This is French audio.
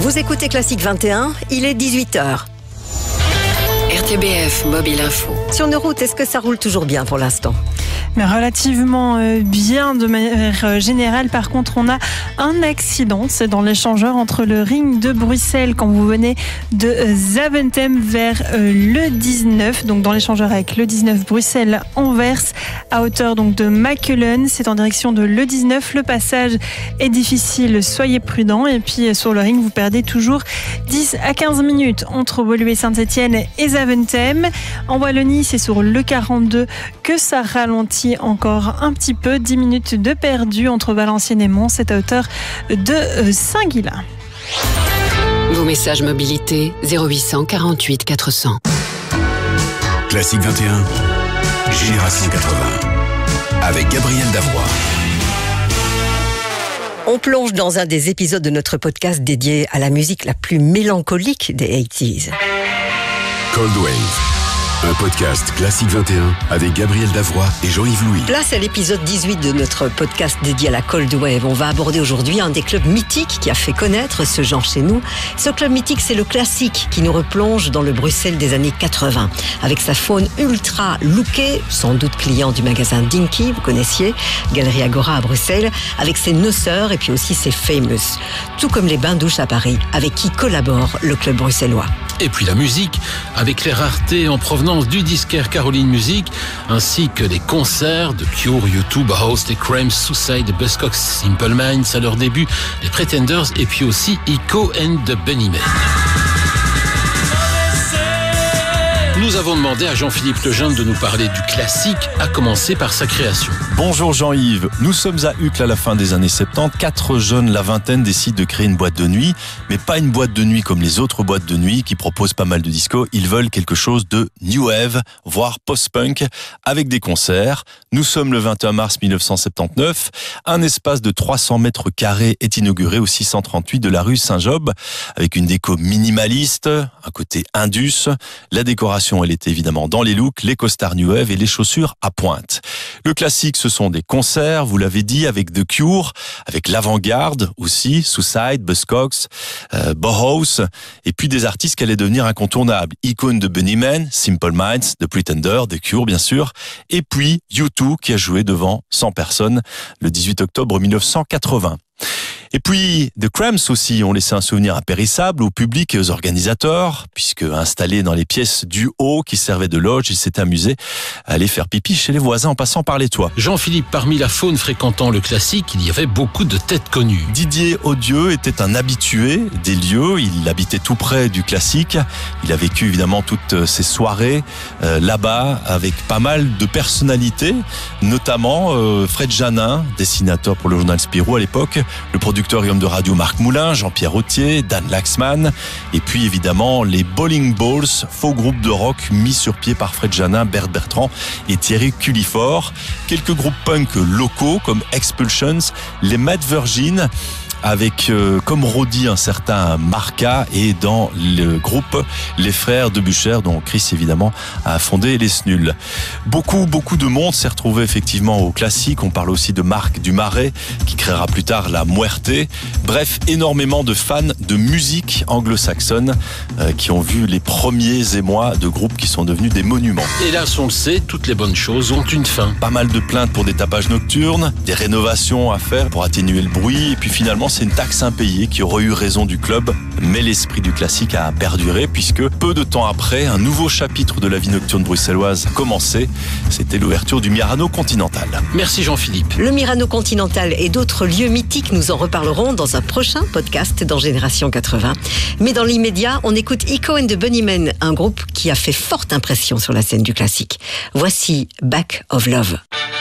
Vous écoutez Classique 21, il est 18h. RTBF Mobile Info. Sur nos routes, est-ce que ça roule toujours bien pour l'instant ? Mais relativement bien de manière générale. Par contre, on a un accident. C'est dans l'échangeur entre le ring de Bruxelles quand vous venez de Zaventem vers le 19. Donc dans l'échangeur avec le 19 Bruxelles-Anvers à hauteur donc de Makelen. C'est en direction de le 19. Le passage est difficile. Soyez prudents. Et puis sur le ring, vous perdez toujours 10 à 15 minutes entre Woluwe Saint-Etienne et Zaventem. En Wallonie, c'est sur le 42 que ça ralentit encore un petit peu, 10 minutes de perdu entre Valenciennes et Mons, c'est à hauteur de Saint-Guilain. Vos messages mobilité 0800 48 400. Classique 21, Génération 80, avec Gabriel Davoie. On plonge dans un des épisodes de notre podcast dédié à la musique la plus mélancolique des 80s. Cold Wave. Un podcast Classique 21 avec Gabriel Davoie et Jean-Yves Louis. Place à l'épisode 18 de notre podcast dédié à la Cold Wave. On va aborder aujourd'hui un des clubs mythiques qui a fait connaître ce genre chez nous. Ce club mythique, c'est le classique qui nous replonge dans le Bruxelles des années 80. Avec sa faune ultra lookée, sans doute client du magasin Dinky, vous connaissiez, Galerie Agora à Bruxelles, avec ses noceurs et puis aussi ses famous. Tout comme les bains-douches à Paris, avec qui collabore le club bruxellois. Et puis la musique, avec les raretés en provenance du disquaire Caroline Music, ainsi que les concerts de Cure, U2, Bauhaus, The Cramps, Suicide, Buzzcocks, Simple Minds à leur début, les Pretenders et puis aussi Echo and the Bunnymen. Nous avons demandé à Jean-Philippe Lejeune de nous parler du classique, à commencer par sa création. Bonjour Jean-Yves, nous sommes à Uccle à la fin des années 70. 4 jeunes, la vingtaine, décident de créer une boîte de nuit, mais pas une boîte de nuit comme les autres boîtes de nuit qui proposent pas mal de disco. Ils veulent quelque chose de new wave, voire post-punk, avec des concerts. Nous sommes le 21 mars 1979. Un espace de 300 mètres carrés est inauguré au 638 de la rue Saint-Job, avec une déco minimaliste, un côté indus, la décoration elle est évidemment dans les looks, les costards new wave et les chaussures à pointe. Le classique, ce sont des concerts, vous l'avez dit, avec The Cure, avec l'avant-garde aussi, Suicide, Buzzcocks, Bauhaus, et puis des artistes qui allaient devenir incontournables. Echo and the Bunnymen, Simple Minds, The Pretenders, The Cure bien sûr, et puis U2 qui a joué devant 100 personnes le 18 octobre 1980. Et puis, The Cramps aussi ont laissé un souvenir impérissable au public et aux organisateurs, puisque installés dans les pièces du haut qui servaient de loge, ils s'étaient amusés à aller faire pipi chez les voisins en passant par les toits. Jean-Philippe, parmi la faune fréquentant le classique, il y avait beaucoup de têtes connues. Didier Odieux était un habitué des lieux, il habitait tout près du classique, il a vécu évidemment toutes ses soirées là-bas avec pas mal de personnalités, notamment Fred Janin, dessinateur pour le journal Spirou à l'époque, le producteur et homme de radio Marc Moulin, Jean-Pierre Autier, Dan Laxman, et puis évidemment les Bowling Balls, faux groupe de rock mis sur pied par Fred Janin, Bert Bertrand et Thierry Cullifort. Quelques groupes punk locaux comme Expulsions, les Mad Virgin, avec comme roadie un certain Marca et dans le groupe les frères Debucher dont Chris évidemment a fondé les Snuls. Beaucoup de monde s'est retrouvé effectivement au classique. On parle aussi de Marc Dumaret qui créera plus tard la Muerte. Bref, énormément de fans de musique anglo-saxonne qui ont vu les premiers émois de groupes qui sont devenus des monuments. Hélas, on le sait, toutes les bonnes choses ont une fin. Pas mal de plaintes pour des tapages nocturnes, des rénovations à faire pour atténuer le bruit et puis finalement c'est une taxe impayée qui aurait eu raison du club, mais l'esprit du classique a perduré puisque peu de temps après, un nouveau chapitre de la vie nocturne bruxelloise a commencé. C'était l'ouverture du Mirano Continental. Merci Jean-Philippe. Le Mirano Continental et d'autres lieux mythiques, nous en reparlerons dans un prochain podcast dans Génération 80. Mais dans l'immédiat, on écoute Echo and the Bunnymen, un groupe qui a fait forte impression sur la scène du classique. Voici Back of Love.